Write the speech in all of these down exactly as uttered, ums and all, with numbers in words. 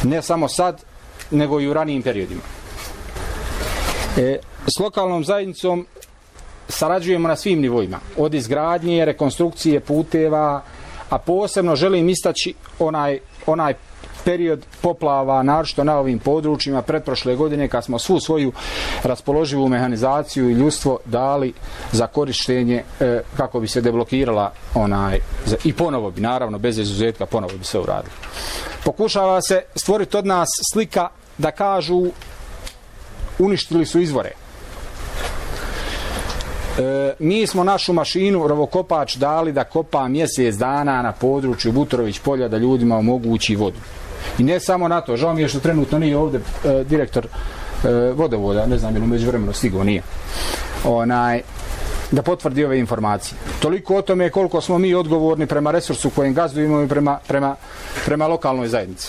Ne samo sad, nego i u ranijim periodima. E, s lokalnom zajednicom sarađujemo na svim nivoima, od izgradnje, rekonstrukcije puteva, a posebno želim istaći onaj, onaj period poplava, naročito na ovim područjima pretprošle godine, kad smo svu svoju raspoloživu mehanizaciju i ljudstvo dali za korištenje e, kako bi se deblokirala onaj, i ponovo bi, naravno, bez izuzetka, ponovo bi se uradili. Pokušava se stvoriti od nas slika da kažu uništili su izvore. E, mi smo našu mašinu rovokopač dali da kopa mjesec dana na području Butorović polja da ljudima omogući vodu. I ne samo na to, žao mi je što trenutno nije ovdje e, direktor e, vodovoda, ne znam je li umeđu vremenu stigao, nije. Onaj, da potvrdi ove informacije. Toliko o tome koliko smo mi odgovorni prema resursu kojim gazdujemo i prema, prema, prema lokalnoj zajednici.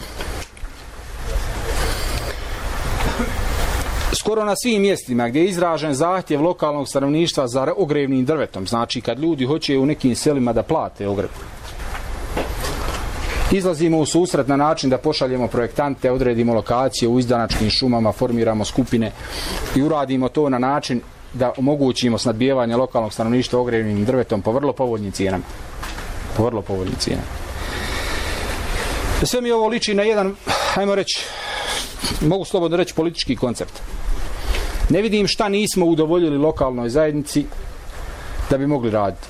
Skoro na svim mjestima gdje je izražen zahtjev lokalnog stanovništva za ogrevnim drvetom, znači kad ljudi hoće u nekim selima da plate ogrev, izlazimo u susret na način da pošaljemo projektante, odredimo lokacije u izdanačkim šumama, formiramo skupine i uradimo to na način da omogućimo snadbijevanje lokalnog stanovništva ogrevnim drvetom po vrlo povoljnim cijenama. Po vrlo povoljnim cijenama. Sve mi ovo liči na jedan, hajmo reći, mogu slobodno reći, politički koncept. Ne vidim šta nismo udovoljili lokalnoj zajednici da bi mogli raditi.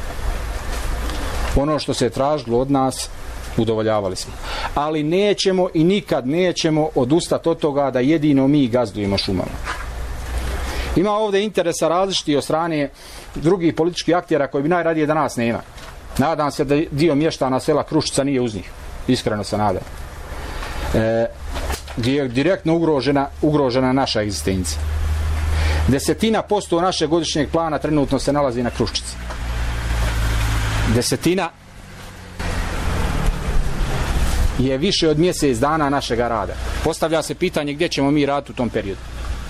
Ono što se je tražilo od nas, udovoljavali smo. Ali nećemo i nikad nećemo odustati od toga da jedino mi gazdujemo šumama. Ima ovdje interesa različiti od strane drugih političkih aktera koji bi najradije da nas nema. Nadam se da dio mještana sela Kruščica nije uz njih. Iskreno se nadam. E, gdje je direktno ugrožena, ugrožena naša egzistencija. Desetina posto našeg godišnjeg plana trenutno se nalazi na Kruščici. Desetina je više od mjesec dana našega rada. Postavlja se pitanje gdje ćemo mi raditi u tom periodu.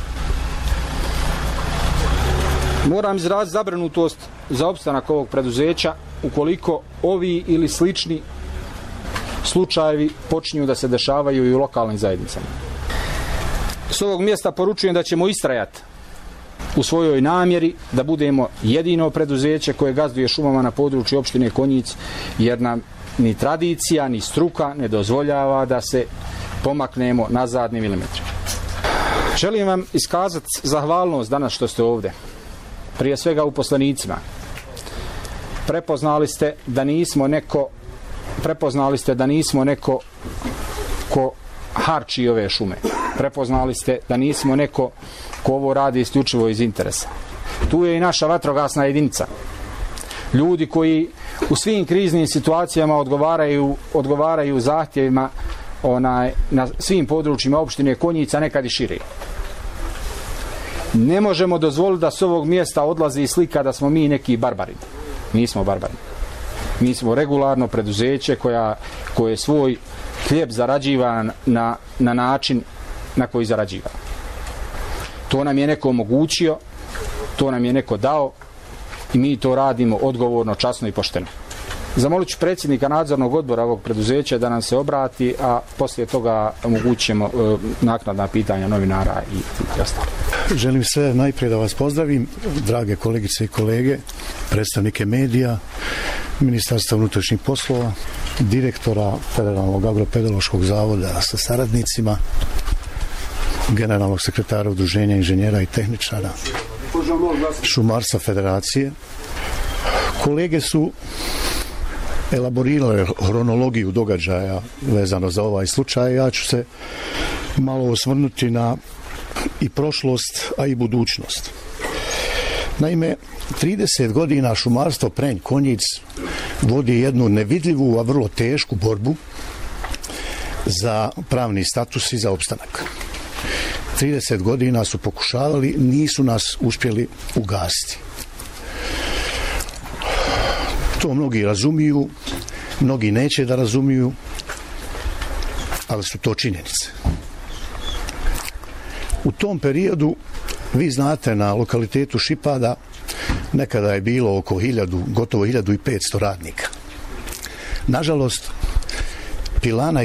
Moram izraziti zabrinutost za opstanak ovog preduzeća ukoliko ovi ili slični slučajevi počinju da se dešavaju i u lokalnim zajednicama. S ovog mjesta poručujem da ćemo istrajati u svojoj namjeri da budemo jedino preduzeće koje gazduje šumama na području opštine Konjic, jer nam ni tradicija, ni struka ne dozvoljava da se pomaknemo nazad ni milimetre. Želim vam iskazati zahvalnost danas što ste ovdje. Prije svega uposlenicima. Prepoznali ste da nismo neko prepoznali ste da nismo neko ko harči ove šume. Prepoznali ste da nismo neko ko ovo radi isključivo iz interesa. Tu je i naša vatrogasna jedinica. Ljudi koji u svim kriznim situacijama odgovaraju, odgovaraju zahtjevima onaj, na svim područjima opštine Konjica, nekad i šire. Ne možemo dozvoliti da s ovog mjesta odlazi slika da smo mi neki barbari. Nismo barbari. Mi smo regularno preduzeće koja, koje svoj hljeb zarađiva na, na način na koji zarađiva. To nam je neko omogućio, to nam je neko dao i mi to radimo odgovorno, časno i pošteno. Zamolit ću predsjednika nadzornog odbora ovog preduzeća da nam se obrati, a poslije toga omogućimo e, naknadna pitanja novinara i, i ostalo. Želim sve najprije da vas pozdravim, drage kolegice i kolege, predstavnike medija, Ministarstva unutrašnjih poslova, direktora Federalnog agropedagoškog zavoda sa saradnicima, generalnog sekretara Udruženja inženjera i tehničara Šumarstva Federacije. Kolege su elaborirale hronologiju događaja vezano za ovaj slučaj. Ja ću se malo osvrnuti na i prošlost, a i budućnost. Naime, trideset godina šumarstvo Prenj Konjic vodi jednu nevidljivu, a vrlo tešku borbu za pravni status i za opstanak. trideset godina su pokušavali, nisu nas uspjeli ugasiti. To mnogi razumiju, mnogi neće da razumiju, ali su to činjenice. U tom periodu, vi znate, na lokalitetu Šipada nekada je bilo oko hiljadu, gotovo hiljadu i petsto radnika. Nažalost, pilana